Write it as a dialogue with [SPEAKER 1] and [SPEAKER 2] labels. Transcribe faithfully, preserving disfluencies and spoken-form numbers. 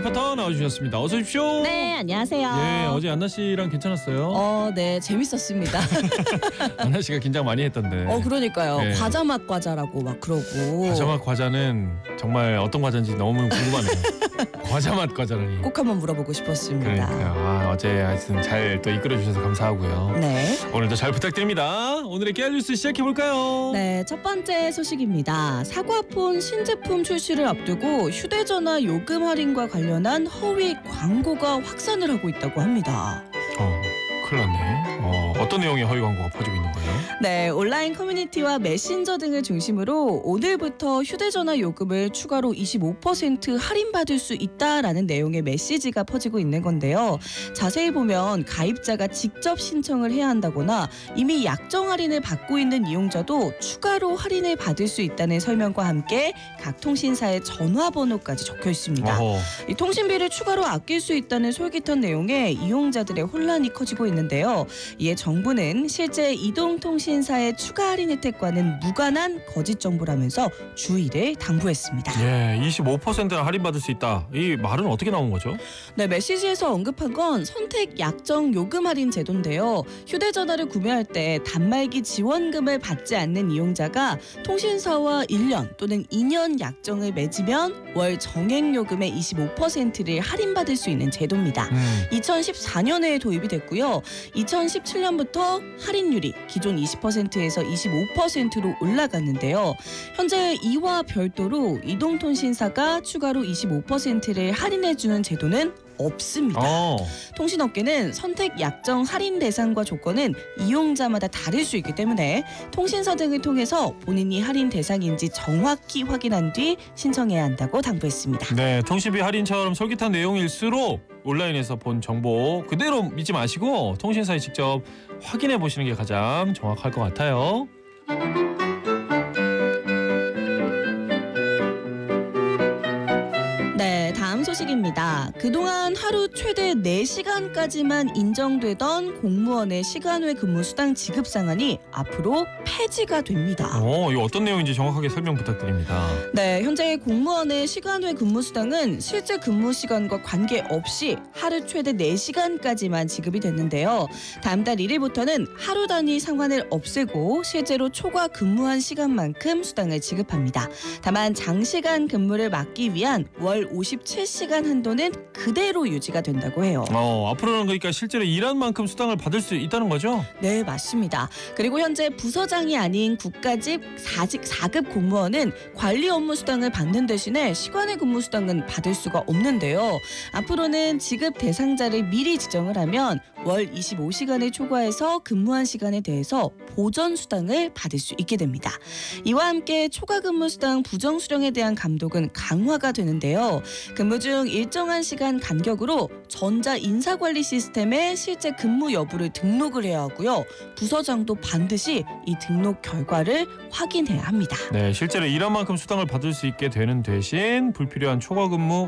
[SPEAKER 1] 리포터 나와주셨습니다. 어서 오십시오.
[SPEAKER 2] 네, 안녕하세요.
[SPEAKER 1] 예, 어제 안나 씨랑 괜찮았어요?
[SPEAKER 2] 어, 네, 재밌었습니다.
[SPEAKER 1] 안나 씨가 긴장 많이 했던데.
[SPEAKER 2] 어, 그러니까요.
[SPEAKER 1] 네.
[SPEAKER 2] 과자 맛 과자라고 막 그러고.
[SPEAKER 1] 과자 맛 과자는 정말 어떤 과자인지 너무 궁금하네요. 과자 맛 과자라니.
[SPEAKER 2] 꼭 한번 물어보고 싶었습니다.
[SPEAKER 1] 그러니까요. 아, 어제 하여튼 잘 또 이끌어 주셔서 감사하고요.
[SPEAKER 2] 네.
[SPEAKER 1] 오늘도 잘 부탁드립니다. 오늘의 깨알 뉴스 시작해 볼까요?
[SPEAKER 2] 네, 첫 번째 소식입니다. 사과폰 신제품 출시를 앞두고 휴대전화 요금 할인과 관련한 허위 광고가 확산을 하고 있다고 합니다.
[SPEAKER 1] 어, 큰일 났네. 어, 어떤 내용의 허위 광고가 퍼지고 있는 거예요?
[SPEAKER 2] 네, 온라인 커뮤니티와 메신저 등을 중심으로 오늘부터 휴대전화 요금을 추가로 이십오 퍼센트 할인받을 수 있다라는 내용의 메시지가 퍼지고 있는 건데요. 자세히 보면 가입자가 직접 신청을 해야 한다거나 이미 약정 할인을 받고 있는 이용자도 추가로 할인을 받을 수 있다는 설명과 함께 각 통신사의 전화번호까지 적혀 있습니다.
[SPEAKER 1] 어허.
[SPEAKER 2] 이 통신비를 추가로 아낄 수 있다는 솔깃한 내용에 이용자들의 혼란이 커지고 있는데요. 이에 정부는 실제 이동통신사의 추가 할인 혜택과는 무관한 거짓 정보라면서 주의를 당부했습니다.
[SPEAKER 1] 예, 이십오 퍼센트나 할인받을 수 있다. 이 말은 어떻게 나온 거죠?
[SPEAKER 2] 네, 메시지에서 언급한 건 선택 약정 요금 할인 제도인데요. 휴대전화를 구매할 때 단말기 지원금을 받지 않는 이용자가 통신사와 일 년 또는 이 년 약정을 맺으면 월 정액 요금의 이십오 퍼센트를 할인받을 수 있는 제도입니다.
[SPEAKER 1] 음.
[SPEAKER 2] 이천십사 년에 도입이 됐고요. 이천십칠 년부터 할인율이 기존 이십 퍼센트에서 이십오 퍼센트로 올라갔는데요. 현재 이와 별도로 이동통신사가 추가로 이십오 퍼센트를 할인해주는 제도는 없습니다.
[SPEAKER 1] 어.
[SPEAKER 2] 통신업계는 선택 약정 할인 대상과 조건은 이용자마다 다를 수 있기 때문에 통신사 등을 통해서 본인이 할인 대상인지 정확히 확인한 뒤 신청해야 한다고 당부했습니다.
[SPEAKER 1] 네, 통신비 할인처럼 솔깃한 내용일수록 온라인에서 본 정보 그대로 믿지 마시고 통신사에 직접 확인해 보시는 게 가장 정확할 것 같아요.
[SPEAKER 2] 네, 다음 소식입니다. 그동안 하루 최대 네 시간까지만 인정되던 공무원의 시간 외 근무 수당 지급 상한이 앞으로 폐지가 됩니다.
[SPEAKER 1] 어, 이거 어떤 내용인지 정확하게 설명 부탁드립니다.
[SPEAKER 2] 네, 현재 공무원의 시간 외 근무 수당은 실제 근무 시간과 관계없이 하루 최대 네 시간까지만 지급이 됐는데요. 다음 달 일 일부터는 하루 단위 상한을 없애고 실제로 초과 근무한 시간만큼 수당을 지급합니다. 다만 장시간 근무를 막기 위한 월 오십칠 시간 한도는 그대로 유지가 된다고 해요.
[SPEAKER 1] 어, 앞으로는 그러니까 실제로 일한 만큼 수당을 받을 수 있다는 거죠?
[SPEAKER 2] 네, 맞습니다. 그리고 현재 부서장이 아닌 국가직 사직 사 급 공무원은 관리 업무 수당을 받는 대신에 시간의 근무 수당은 받을 수가 없는데요. 앞으로는 지급 대상자를 미리 지정을 하면 월 이십오 시간을 초과해서 근무한 시간에 대해서 보전 수당을 받을 수 있게 됩니다. 이와 함께 초과 근무 수당 부정 수령에 대한 감독은 강화가 되는데요. 근무 중 일정한 시간 간격으로 전자 인사관리 시스템에 실제 근무 여부를 등록을 해야 하고요. 부서장도 반드시 이 등록 결과를 확인해야 합니다.
[SPEAKER 1] 네, 실제로 일한 만큼 수당을 받을 수 있게 되는 대신 불필요한 초과 근무